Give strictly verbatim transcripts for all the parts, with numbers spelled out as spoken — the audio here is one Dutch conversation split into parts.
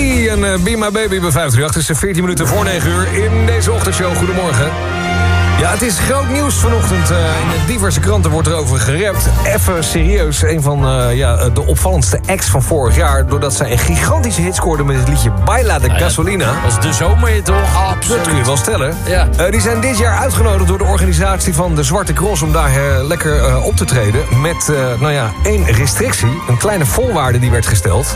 Lee en uh, Be My Baby bij vijf drie acht. Het is veertien minuten voor negen uur in deze ochtendshow. Goedemorgen. Ja, het is groot nieuws vanochtend. Uh, in diverse kranten wordt erover gerept. Even serieus, een van uh, ja, de opvallendste acts van vorig jaar... doordat zij een gigantische hit scoorde met het liedje Baila de Gasolina. Ja, ja. Dat was de zomer toch? Absoluut. Dat kun je wel stellen. Ja. Uh, die zijn dit jaar uitgenodigd door de organisatie van de Zwarte Cross... om daar uh, lekker uh, op te treden. Met, uh, nou ja, één restrictie. Een kleine voorwaarde die werd gesteld.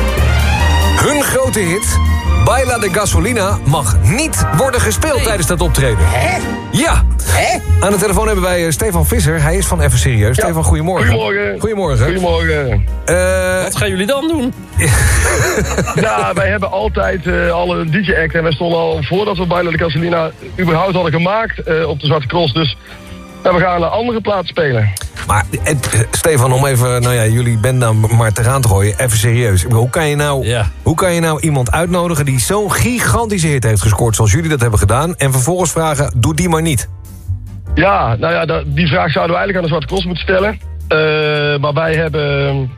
Hun grote hit... Baila de Gasolina mag niet worden gespeeld nee. tijdens dat optreden. Hè? Ja. Hè? Aan de telefoon hebben wij uh, Stefan Visser. Hij is van Even Serieus. Ja. Stefan, goedemorgen. Goedemorgen. Goedemorgen. Goedemorgen. Uh, Wat gaan jullie dan doen? Ja, wij hebben altijd uh, al een D J-act. En wij stonden al voordat we Baila de Gasolina überhaupt hadden gemaakt uh, op de Zwarte Cross. Dus uh, we gaan een andere plaats spelen. Maar uh, Stefan, om even, nou ja, jullie band dan maar te gaan te gooien, even serieus. Hoe kan je nou, ja. hoe kan je nou iemand uitnodigen die zo'n gigantische hit heeft gescoord zoals jullie dat hebben gedaan, en vervolgens vragen, doe die maar niet? Ja, nou ja, die vraag zouden we eigenlijk aan de Zwarte Cross moeten stellen. Uh, maar wij hebben,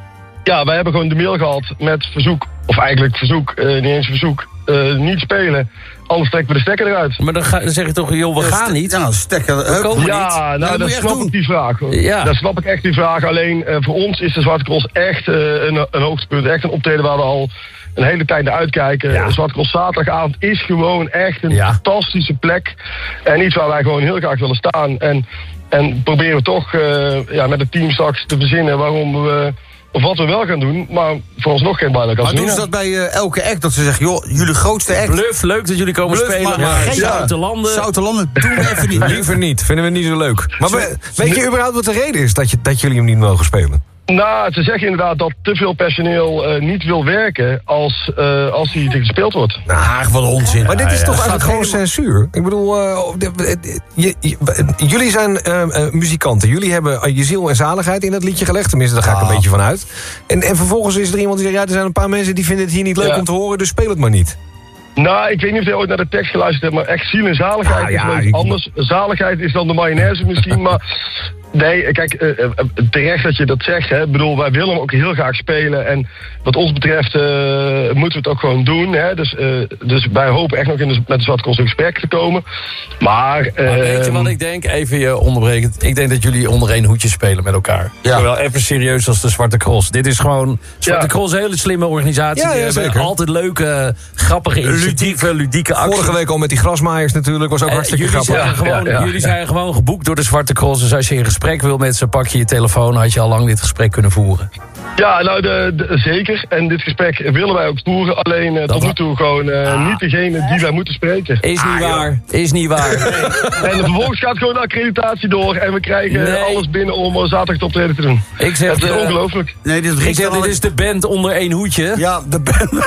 ja, wij hebben gewoon de mail gehad met verzoek, of eigenlijk verzoek, uh, niet eens verzoek, uh, niet spelen. Anders trekken we de stekker eruit. Maar dan, ga, dan zeg je toch, joh, we ja, gaan niet. Ja, stekker, we komen ja, niet. Nou, dat snap doen. ik die vraag. Ja. Dat snap ik echt die vraag. Alleen uh, voor ons is de Zwarte Cross echt uh, een, een hoogtepunt. Echt een optreden waar we al een hele tijd naar uitkijken. Ja. De Zwarte Cross zaterdagavond is gewoon echt een ja. fantastische plek. En iets waar wij gewoon heel graag willen staan. En, en proberen we toch uh, ja, met het team straks te verzinnen waarom we... Of wat we wel gaan doen, maar vooralsnog geen Baila de Gasolina. Maar doen ze dat bij uh, elke act, dat ze zeggen, joh, jullie grootste act... Bluff, leuk dat jullie komen Bluff, spelen, maar, maar geen ja. zoute landen. Zoute landen doen we even niet. Liever niet, vinden we niet zo leuk. Maar we, weet je überhaupt wat de reden is dat, je, dat jullie hem niet mogen spelen? Nou, ze zeggen inderdaad dat te veel personeel uh, niet wil werken als, uh, als hij gespeeld wordt. Nou, wat onzin. Maar dit is ja, toch ja. eigenlijk gewoon censuur? Ik bedoel, uh, de, de, de, je, je, jullie zijn uh, uh, muzikanten. Jullie hebben uh, je ziel en zaligheid in dat liedje gelegd. Tenminste, daar ga ik ah. een beetje van uit. En, en vervolgens is er iemand die zegt, ja, er zijn een paar mensen die vinden het hier niet leuk ja. om te horen, dus speel het maar niet. Nou, ik weet niet of je ooit naar de tekst geluisterd hebt, maar echt ziel en zaligheid ah, ja, is iets anders. Zaligheid is dan de mayonaise misschien, maar... Nee, kijk, uh, uh, terecht dat je dat zegt. Hè. Ik bedoel, wij willen hem ook heel graag spelen. En wat ons betreft uh, moeten we het ook gewoon doen. Hè. Dus, uh, dus wij hopen echt nog in de, met de Zwarte Cross in gesprek te komen. Maar... Uh, maar weet je wat ik denk? Even je onderbrekend. Ik denk dat jullie onder één hoedje spelen met elkaar. Ja. Zowel even serieus als de Zwarte Cross. Dit is gewoon... Zwarte ja. Cross, een hele slimme organisatie. Ja, ja, die hebben altijd leuke, grappige initiatieven, ludieke acties. Vorige week al met die grasmaaiers natuurlijk. Was ook uh, hartstikke jullie grappig. Zijn gewoon, ja, ja, jullie ja. zijn gewoon geboekt door de Zwarte Cross. Dus als je in gesprek wil met ze, pak je je telefoon, had je al lang dit gesprek kunnen voeren. Ja, nou de, de, zeker. En dit gesprek willen wij ook voeren. Alleen uh, tot nu toe gewoon uh, ah. niet degene die wij moeten spreken. Is niet ah, waar. Joh. Is niet waar. Nee. En vervolgens gaat gewoon de accreditatie door. En we krijgen nee. alles binnen om uh, zaterdag te optreden te doen. Ik zeg, het is uh, ongelooflijk. Nee, dit, ik zeg, dit is de band onder één hoedje. Ja, de band.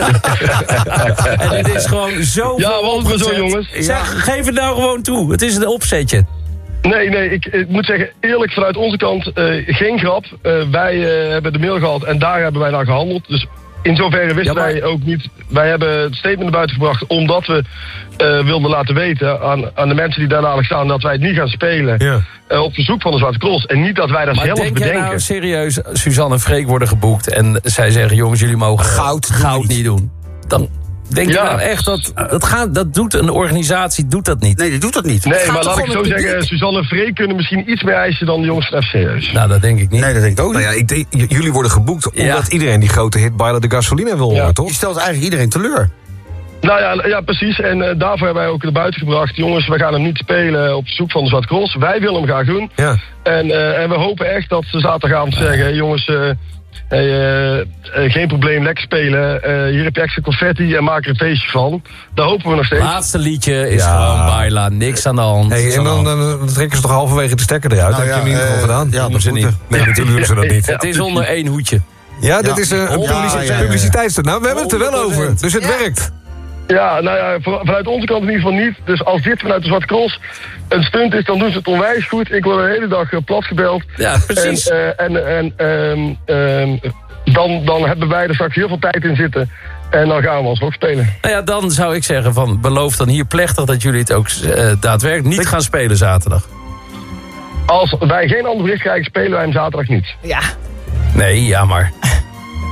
En dit is gewoon zo... Ja, want we zo, jongens. Zeg, ja. Geef het nou gewoon toe. Het is een opzetje. Nee, nee, ik, ik moet zeggen, eerlijk vanuit onze kant, uh, geen grap. Uh, wij uh, hebben de mail gehad en daar hebben wij naar gehandeld. Dus in zoverre wisten ja, maar... wij ook niet... Wij hebben het statement naar buiten gebracht omdat we uh, wilden laten weten aan, aan de mensen die daar dadelijk staan dat wij het niet gaan spelen. Ja. Uh, op verzoek van de Zwarte Cross. En niet dat wij dat maar zelf denk bedenken. Maar denk jij nou serieus, Suzanne en Freek worden geboekt en zij zeggen, jongens, jullie mogen goud, goud niet doen. Dan... Denk je ja. nou echt dat... Dat, gaat, dat doet een organisatie, doet dat niet? Nee, die doet dat niet. Nee, maar laat ik zo zeggen, publiek. Suzanne en Freek kunnen misschien iets meer eisen dan de jongens van F C. Nou, dat denk ik niet. Nee, dat denk ik ook niet. Nou ja, ik denk, j- jullie worden geboekt omdat ja. iedereen die grote hit Baila de Gasolina wil horen, ja. toch? Je stelt eigenlijk iedereen teleur. Nou ja, ja precies. En uh, daarvoor hebben wij ook naar buiten gebracht. Jongens, we gaan hem niet spelen op verzoek van de Zwarte Cross. Wij willen hem graag doen. Ja. En, uh, en we hopen echt dat ze zaterdagavond zeggen, jongens... Uh, Hey, uh, uh, geen probleem, lekker spelen. Uh, hier heb je extra confetti en maak er een feestje van. Daar hopen we nog steeds. Laatste liedje is ja. gewoon Baila, niks aan de hand. Hey, en dan, dan, dan trekken ze toch halverwege de stekker eruit. Nou, dat heb je ja, niet uh, gedaan. Ja, dat doen ze niet. Nee, natuurlijk doen ze dat niet. Ja, het is onder één hoedje. Ja, dat ja. is een uh, publiciteit. Ja, ja, ja. publiciteitsstunt. Nou, we hebben het er wel over, dus het ja. werkt. Ja, nou ja, vanuit onze kant in ieder geval niet. Dus als dit vanuit de Zwarte Cross een stunt is, dan doen ze het onwijs goed. Ik word de hele dag uh, platgebeld. Ja, precies. En, uh, en, en um, um, dan, dan hebben wij er straks heel veel tijd in zitten. En dan gaan we alsnog spelen. Nou ja, dan zou ik zeggen van beloof dan hier plechtig dat jullie het ook uh, daadwerkelijk niet gaan spelen zaterdag. Als wij geen ander bericht krijgen, spelen wij hem zaterdag niet. Ja. Nee, ja maar...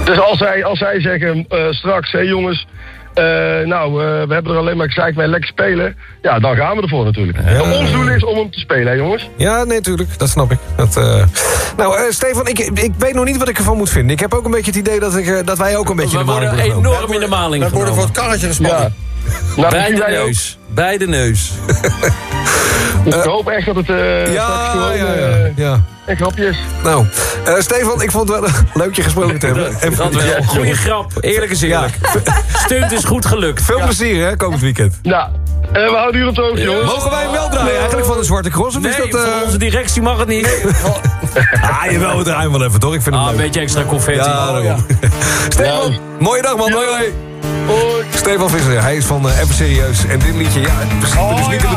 Dus als zij, als zij zeggen uh, straks, hé hey jongens, uh, nou, uh, we hebben er alleen maar gezegd bij lekker spelen. Ja, dan gaan we ervoor natuurlijk. Ja. Ons doel is om hem te spelen, hè jongens? Ja, nee, tuurlijk. Dat snap ik. Dat, uh... Nou, uh, Stefan, ik, ik weet nog niet wat ik ervan moet vinden. Ik heb ook een beetje het idee dat, ik, uh, dat wij ook een beetje we de maling worden genomen. enorm in de maling We worden voor het karretje gespannen. Ja. Nou, bij de neus. Ook. Bij de neus. Ik uh, hoop echt dat het uh, ja, straks gewoon ja, ja, uh, ja. een grapje is. Nou, uh, Stefan, ik vond het wel leuk je gesproken te hebben. Dat, dat wel. Goeie grap. Eerlijk is eerlijk. Ja. Stunt is goed gelukt. Veel ja. plezier, hè, komend weekend. Nou, uh, we houden hier op de hoogte, jongens. Mogen wij hem wel draaien, eigenlijk van de Zwarte Cross? Of nee, is dat, uh... van onze directie mag het niet. ah, jawel, we draaien wel even, toch? Ik vind ah, hem leuk. Een beetje extra confetti. Ja, oh, ja. Stefan, ja. mooie dag, man. Hoi, hoi. Hoi. Stefan Visser, hij is van uh, Even Serieus. En dit liedje, ja, het is oh, dus niet ja. de bedoeling.